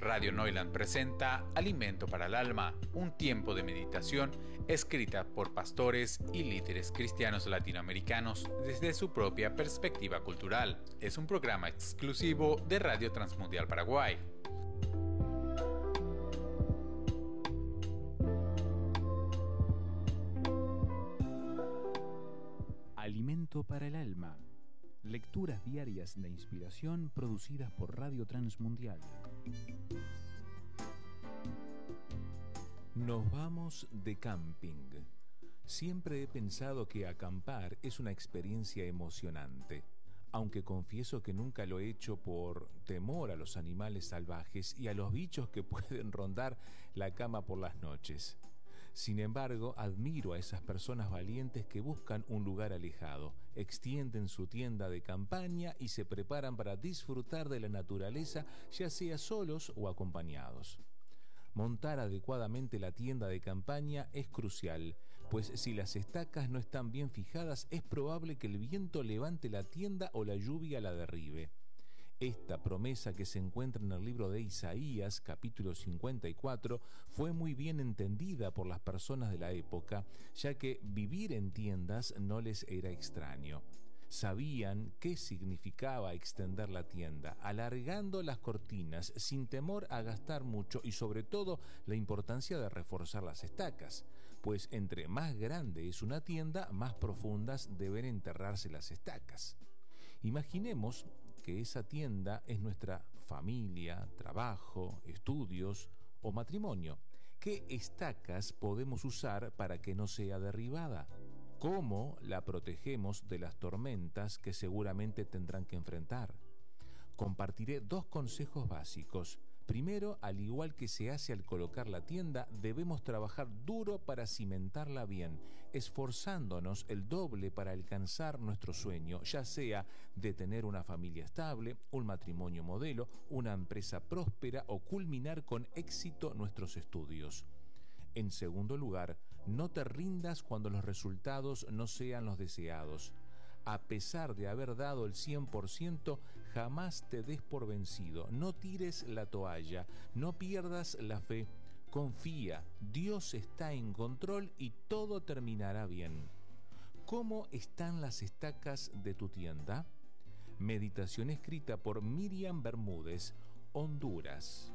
Radio Neuland presenta Alimento para el Alma, un tiempo de meditación escrita por pastores y líderes cristianos latinoamericanos desde su propia perspectiva cultural. Es un programa exclusivo de Radio Transmundial Paraguay. Alimento para el Alma. Lecturas diarias de inspiración producidas por Radio Transmundial. Nos vamos de camping. Siempre he pensado que acampar es una experiencia emocionante, aunque confieso que nunca lo he hecho por temor a los animales salvajes y a los bichos que pueden rondar la cama por las noches. Sin embargo, admiro a esas personas valientes que buscan un lugar alejado, extienden su tienda de campaña y se preparan para disfrutar de la naturaleza, ya sea solos o acompañados. Montar adecuadamente la tienda de campaña es crucial, pues si las estacas no están bien fijadas, es probable que el viento levante la tienda o la lluvia la derribe. Esta promesa que se encuentra en el libro de Isaías, capítulo 54, fue muy bien entendida por las personas de la época, ya que vivir en tiendas no les era extraño. Sabían qué significaba extender la tienda, alargando las cortinas sin temor a gastar mucho y sobre todo la importancia de reforzar las estacas, pues entre más grande es una tienda, más profundas deben enterrarse las estacas. Imaginemos que esa tienda es nuestra familia, trabajo, estudios o matrimonio. ¿Qué estacas podemos usar para que no sea derribada? ¿Cómo la protegemos de las tormentas que seguramente tendrán que enfrentar? Compartiré 2 consejos básicos. Primero, al igual que se hace al colocar la tienda, debemos trabajar duro para cimentarla bien, esforzándonos el doble para alcanzar nuestro sueño, ya sea de tener una familia estable, un matrimonio modelo, una empresa próspera o culminar con éxito nuestros estudios. En segundo lugar, no te rindas cuando los resultados no sean los deseados. A pesar de haber dado el 100%, jamás te des por vencido. No tires la toalla, no pierdas la fe. Confía, Dios está en control y todo terminará bien. ¿Cómo están las estacas de tu tienda? Meditación escrita por Miriam Bermúdez, Honduras.